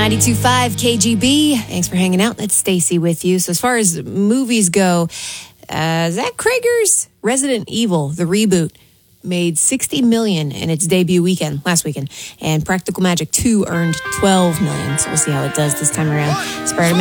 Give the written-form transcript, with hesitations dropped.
92.5 KGB. Thanks for hanging out. It's Stacy with you. So as far as movies go, Zach Krager's Resident Evil, the reboot, made $60 million in its debut weekend, last weekend. And Practical Magic 2 earned $12 million. So we'll see how it does this time around. Spider-Man